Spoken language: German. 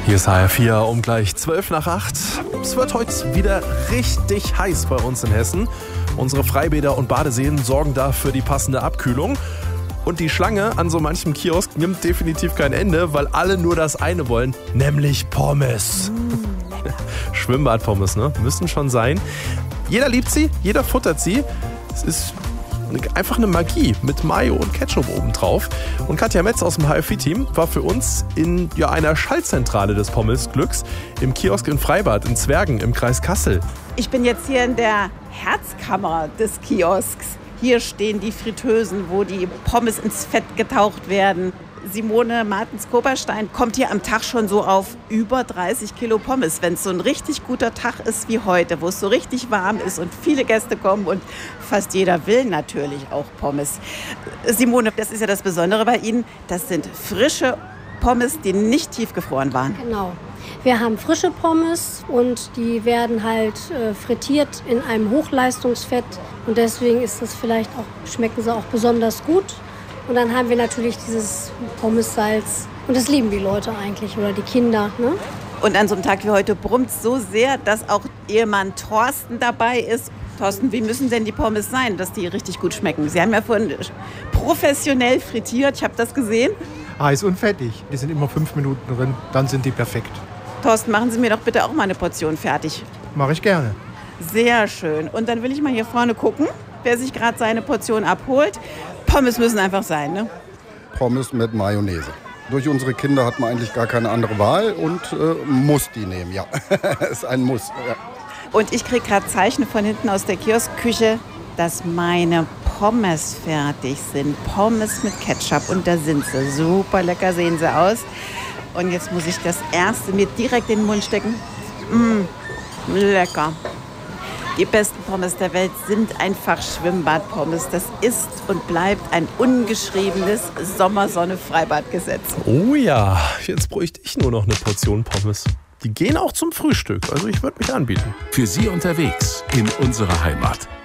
Hier ist HR4 um gleich 7:55. Es wird heute wieder richtig heiß bei uns in Hessen. Unsere Freibäder und Badeseen sorgen da für die passende Abkühlung. Und die Schlange an so manchem Kiosk nimmt definitiv kein Ende, weil alle nur das eine wollen, nämlich Pommes. Schwimmbadpommes, ne? Müssen schon sein. Jeder liebt sie, jeder futtert sie. Es ist einfach eine Magie mit Mayo und Ketchup obendrauf. Und Katja Metz aus dem HFI-Team war für uns in einer Schaltzentrale des Pommesglücks im Kiosk in Freibad in Zwergen im Kreis Kassel. Ich bin jetzt hier in der Herzkammer des Kiosks. Hier stehen die Fritteusen, wo die Pommes ins Fett getaucht werden. Simone Martens-Koberstein kommt hier am Tag schon so auf über 30 Kilo Pommes. Wenn es so ein richtig guter Tag ist wie heute, wo es so richtig warm ist und viele Gäste kommen und fast jeder will natürlich auch Pommes. Simone, das ist ja das Besondere bei Ihnen, das sind frische Pommes, die nicht tiefgefroren waren. Genau. Wir haben frische Pommes und die werden halt frittiert in einem Hochleistungsfett und deswegen schmecken sie auch besonders gut. Und dann haben wir natürlich dieses Pommessalz und das lieben die Leute eigentlich oder die Kinder, ne? Und an so einem Tag wie heute brummt es so sehr, dass auch Ehemann Thorsten dabei ist. Thorsten, wie müssen denn die Pommes sein, dass die richtig gut schmecken? Sie haben ja vorhin professionell frittiert, ich habe das gesehen. Heiß und fettig. Die sind immer 5 Minuten drin, dann sind die perfekt. Thorsten, machen Sie mir doch bitte auch mal eine Portion fertig. Mache ich gerne. Sehr schön. Und dann will ich mal hier vorne gucken, wer sich gerade seine Portion abholt. Pommes müssen einfach sein, ne? Pommes mit Mayonnaise. Durch unsere Kinder hat man eigentlich gar keine andere Wahl und muss die nehmen, ja. Ist ein Muss. Ja. Und ich kriege gerade Zeichen von hinten aus der Kioskküche, dass meine Pommes fertig sind. Pommes mit Ketchup und da sind sie. Super lecker sehen sie aus. Und jetzt muss ich das erste mir direkt in den Mund stecken. Lecker. Die besten Pommes der Welt sind einfach Schwimmbadpommes. Das ist und bleibt ein ungeschriebenes Sommersonne-Freibadgesetz. Oh ja, jetzt bräuchte ich nur noch eine Portion Pommes. Die gehen auch zum Frühstück, also ich würde mich anbieten. Für Sie unterwegs in unserer Heimat.